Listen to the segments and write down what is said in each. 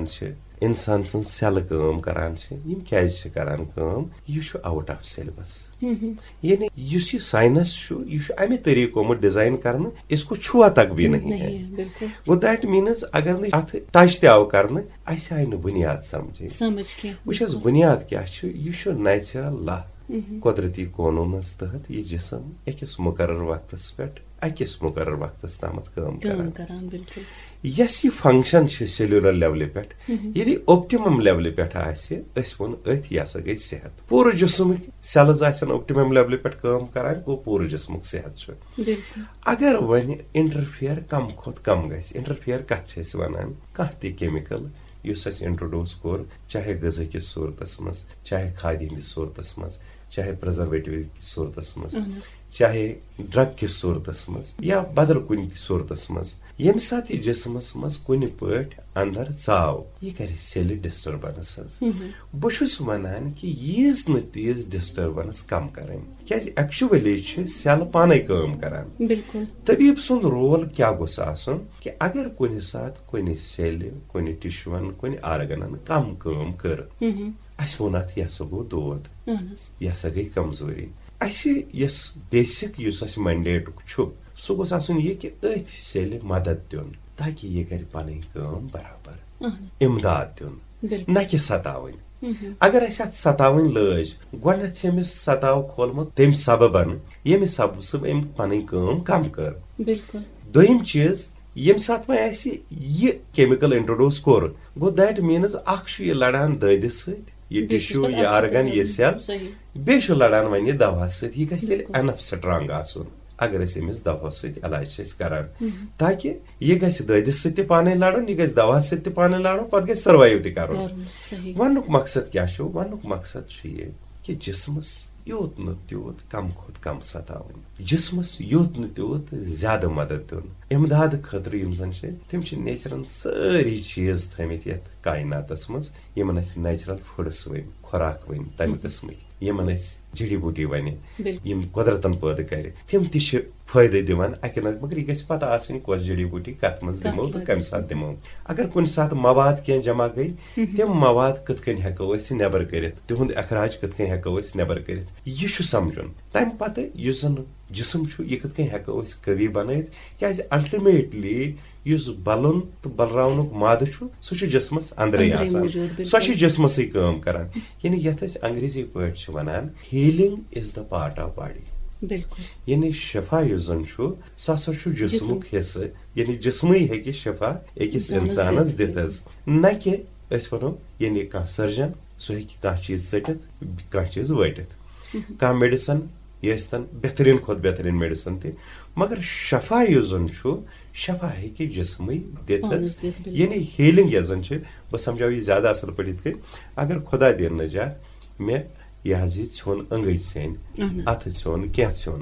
इंसान सन सेल काम करान यम क्याज करान काम यह आउट ऑफ सिलेबस यानी युस ये साइंस यह अमे तरीको मत डिजाइन करने इसको छुआ तक भी नहीं है वो दैट मीन्स अगर न अथ टच तव करने अस आय न बुनियाद समझ वुस बुनियाद क्या यह नेचुरल लॉ कुदरती कानूनस तहत यह जिसम अकिस मुकर्रर वक्तस पे अकिस मुकर्रर वक्तस तामत काम करान यस यह फंक्शन सेल्यूलर लेवल पे ये ऑप्टिमम लेवल पे वो अथ यह गई सेहत पूरे जिसम सेल्स ऑप्टिमम लेवल पे काम करान गो पूरे जिसमुक सेहत अगर वन इंटरफेयर कम खुद कम गस इंटरफेयर कत वनान कह ति केमिकल युस इंट्रोड्यूस कोर चाहे गज़ा की सूरत मज चाहे खाद हंदिस सूरत मज चाहे प्रिजर्वेटिव की सूरत मज चाहे ड्रग की सूरत मज या बदल कुन सूरत मज यम साथ यह जिसमस मज कुन पट अंदर चाव यह कर सेल डिस्टर्बेंस बहुत वनान कि यीज न तीज डिस्टर्बेंस कम करें क्या एक्चुअली सेल पाने काम करान तबीब सुंद रोल क्या गोस आसन कि अगर कुन साथ कुन सेल कुन टिश्यून कुन आर्गनन कम काम कर अस वोन अथ यह गो दोद यह गई कमजोरी यस बेसिक युस मैंडेट सह गोस आसन यह कि अथ सेल मदद दिन ताकि यह कर पन काम बराबर इमदाद दिन न कि सतावन अगर अस सतावन लज गोडनेथ अमिस सताव खोलमुत तम सबबन यमि सब अम पन काम कम कर दोयम चीज यम साथ वह यह chemical introduce core go that means अख यह लड़ान ददिस सत ये टिश्यू ये आर्गन ये सेल बे लड़ान वन दवा सत यह गल एनफ स्ट्रांग आसन अगर अमिस दवा सत इलाज करान ताकि यह गस ददिस सत पाने लड़न यह गस दवा सत पाने लड़न पे सर्वाइव तक वन मकसद क्या वन मकसद ये कि जिसमस यूत न त्यूत कम खुद कम सतावन जिसमस यूत न त्यूत ज्यादा मदद दिन इमदाद खतर तम नेचरन सारी चीज थमित ये कायनातस मज यमन नेचुरल फूड्स वन खुराक वन तम किस्म यमन जड़ी बूटी वन यम कुदरतन पैदा कर तम ति फायदे दिवान अके न मगर यह पता आसनी कस जड़ी बूटी कत मज दिमो तो कम साथ दिमो अगर कुन साथ मवाद क्या जमा गई तम मवाद कत कन हेको नेबर कर तिहुंद अखराज कत कन हेको नेबर कर यह समझुन तम पत युस जन जिसम यह कत कन हेको कवि बनत क्या अल्टीमेटली युस बलन तो बलरावनुक माद सह जिसमस अंदर आसान सह जिसमस काम करान यानी यथ अंग्रेजी पे वनान healing is the part of body यानी शफा युस जन सह जिसमुक हिस्स यानी जिसमे हे शफा अकिस इंसानस दित न कि वनो यानी कह सर्जन सह हे कह चीज टित कह चीज वटित कह मेडिसन यह बेहतरीन खुद बेहतरीन मेडिसन ति मगर शफा युस जन शफा हे जिसम दित यानी हीलिंग यह जन बह समझाव यह ज्यादा असल पे अगर खुदा दिन नजात मे यह छोन अंगज सेन अथ छोन क्या छोन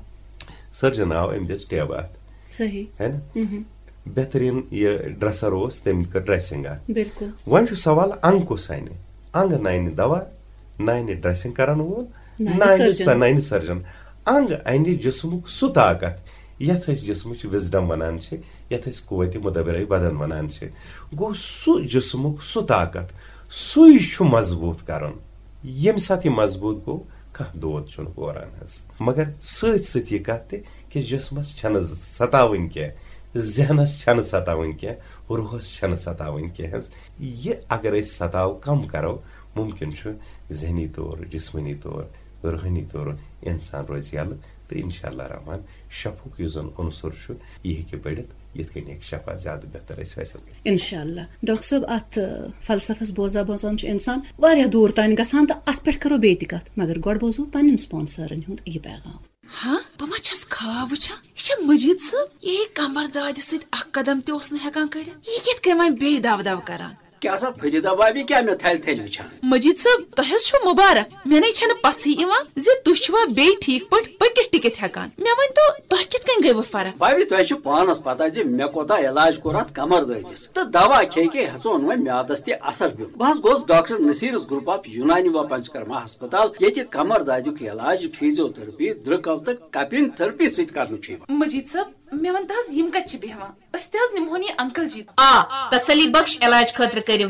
सर्जन आव अम दिस टेब अथ है ना बेहतरीन यह ड्रेसर तम कर ड्रेसिंग अथ वन सवाल अंग कुस अने अंग नाइन दवा नाइन ड्रेसिंग करान वोल नाइन सर्जन अंग अने जिसमुक सु ताकत यथ जिसम विजडम वनान यथ कुव्वत मुदब्बिर बदन वनान गो सु जिसमुक सु ताकत सु मजबूत कर यम साथ यह मजबूत गो कह दोद वरान मगर सत यह कत कि जिसमस सतावन कह जहनस सतावन कह रूहस सतावन कह यह अगर सताव कम करो मुमकिन जहनी तौर जिस्मनी तौर रूहानी तौर इंसान रोज यल तो इंशाअल्लाह रहमान शफुक युस अनसुर यह हे बढ़ ये शफा ज्यादा बेहतर हासिल इंशाअल्लाह डॉक्टर साहब अत फलसफस बोजा बोजान इंसान वारिया दूर तान गसान तो अत पे करो बेति कत मगर गोड बोजो पन्न स्पॉन्सरन हुंद यह पैगाम हाँ बह छस खाब वुचान यह मजीद सब यह कमर दाद सत कदम तोस हेकान कड़ यह कित कन वन बे दव दव करान क्या सा फरीदा भाभी क्या मे थल थल वुचान मजीद साहब तहस छु मुबारक मे छन पथी इवान जे तुछवा बे ठीक पट पकिट टिकट हेकान मे वन तो तह कित कन गई फर्क भाभी तह छु पानस पता जे मे कोता इलाज कोरत कमर ददिस तो दवा खे के हचोन व म्यादस ते असर बिल बस गोस डॉक्टर नसीरस ग्रुप ऑफ यूनानी व पंचकर्मा अस्पताल ये कमर दाजुक इलाज फिजियोथेरेपी द्रकव तक कपिंग थेरेपी सत करनु छु मजीद साहब मे वन तहस यम कत छ बेहवान अस तहस निमोनी अंकल जी आ तसली बख्श इलाज खतर करियो